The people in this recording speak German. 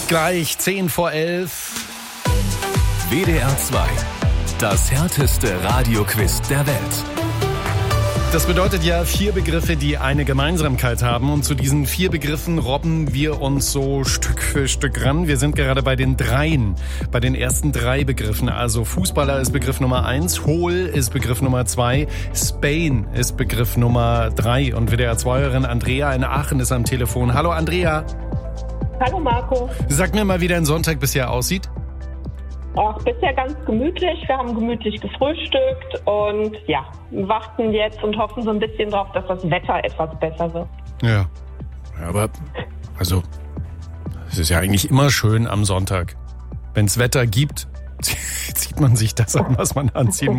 Gleich 10 vor 11. WDR 2. Das härteste Radioquiz der Welt. Das bedeutet ja 4 Begriffe, die eine Gemeinsamkeit haben. Und zu diesen 4 Begriffen robben wir uns so Stück für Stück ran. Wir sind gerade bei den Dreien, bei den ersten 3 Begriffen. Also Fußballer ist Begriff Nummer 1, Hohl ist Begriff Nummer 2, Spain ist Begriff Nummer 3. Und WDR-2-Hörerin Andrea in Aachen ist am Telefon. Hallo Andrea. Hallo Marco. Sag mir mal, wie dein Sonntag bisher aussieht. Ach, bisher ganz gemütlich. Wir haben gemütlich gefrühstückt und ja, warten jetzt und hoffen so ein bisschen drauf, dass das Wetter etwas besser wird. Ja, aber also es ist ja eigentlich immer schön am Sonntag. Wenn es Wetter gibt, zieht man sich das an, was man anziehen